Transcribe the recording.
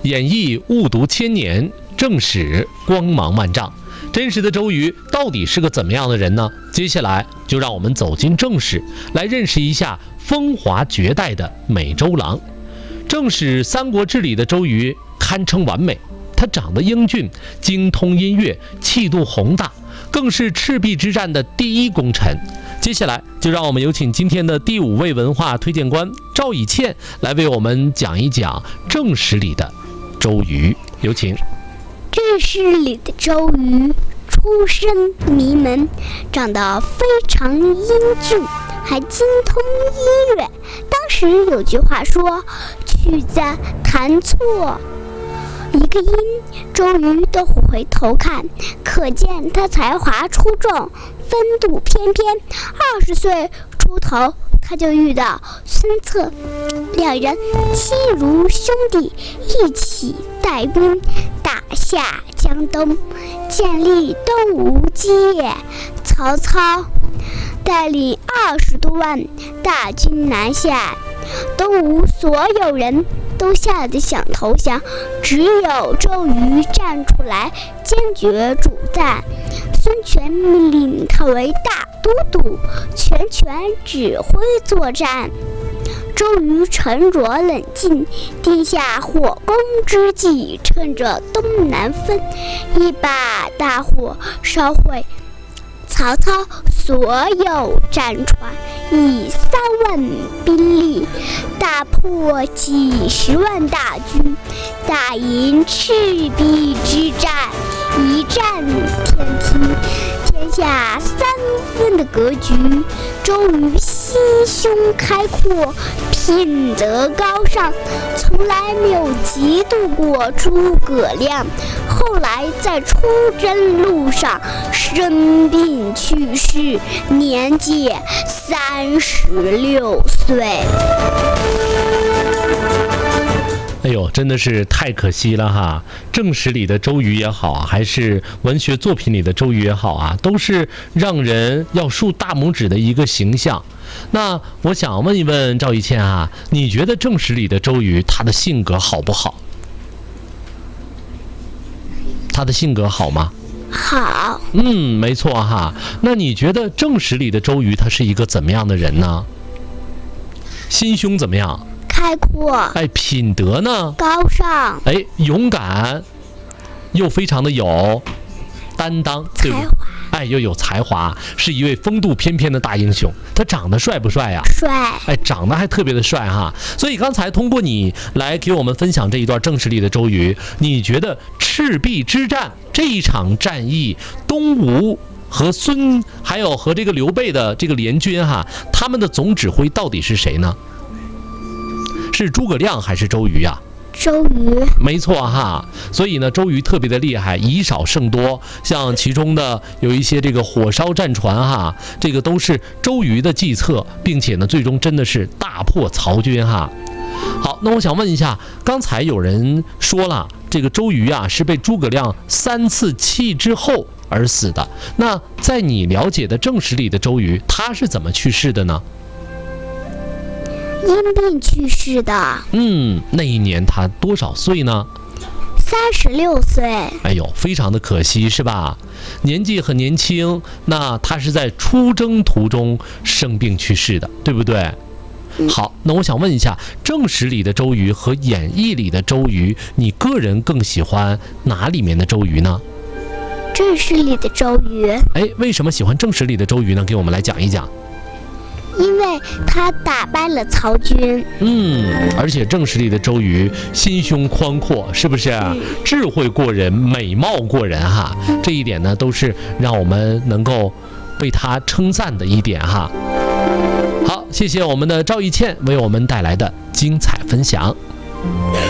演义误读千年，正史光芒万丈。真实的周瑜到底是个怎么样的人呢？接下来就让我们走进正史，来认识一下风华绝代的美周郎。正史《三国志》里的周瑜堪称完美，他长得英俊，精通音乐，气度宏大，更是赤壁之战的第一功臣。接下来就让我们有请今天的第5位文化推荐官赵以倩来为我们讲一讲正史里的周瑜。有请。 正史里的周瑜出身名门，长得非常英俊，还精通音乐。当时有句话说，曲子弹错一个音，周瑜都回头看，可见他才华出众，风度翩翩。20岁出头，他就遇到孙策，两人亲如兄弟，一起带兵打下江东，建立东吴基业。曹操带领20多万大军南下，东吴所有人都吓得想投降，只有周瑜站出来坚决主战。孙权命令他为大都督，全权指挥作战。周瑜沉着冷静，定下火攻之计，趁着东南风，一把大火烧毁曹操所有战船，以3万兵力大破几10万大军，打赢赤壁之战，一战天听，天下三分的格局。周瑜心胸开阔，品德高尚，从来没有嫉妒过诸葛亮。后来在出征路上生病去世，年纪36岁。 哎呦，真的是太可惜了哈！正史里的周瑜也好，还是文学作品里的周瑜也好啊，都是让人要竖大拇指的一个形象。那我想问一问赵一倩啊，你觉得正史里的周瑜他的性格好不好？他的性格好吗？ 好。 没错哈。那你觉得正史里的周瑜他是一个怎么样的人呢？心胸怎么样？ 开阔。 品德呢？ 高尚。 勇敢，又非常的有担当，对不对？又有才华，是一位风度翩翩的大英雄。他长得帅不帅呀？ 帅。 长得还特别的帅哈。所以刚才通过你来给我们分享这一段正史里的周瑜，你觉得赤壁之战这一场战役，东吴和还有和这个刘备的这个联军哈，他们的总指挥到底是谁呢？是诸葛亮还是周瑜呀？ 周瑜。 没错哈。所以呢，周瑜特别的厉害，以少胜多。像其中的有一些这个火烧战船哈，这个都是周瑜的计策，并且呢，最终真的是大破曹军哈。好，那我想问一下，刚才有人说了，这个周瑜啊是被诸葛亮3次弃之后而死的。那在你了解的正史里的周瑜，他是怎么去世的呢？ 因病去世的。 那一年他多少岁呢 ？36岁。 非常的可惜是吧？年纪很年轻，那他是在出征途中生病去世的，对不对？好，那我想问一下，正史里的周瑜和演义里的周瑜，你个人更喜欢哪里面的周瑜呢？ 正史里的周瑜。 为什么喜欢正史里的周瑜呢？给我们来讲一讲。 因为他打败了曹军。 而且正史里的周瑜心胸宽阔，是不是？智慧过人，美貌过人哈，这一点呢都是让我们能够为他称赞的一点哈。好，谢谢我们的赵一倩为我们带来的精彩分享。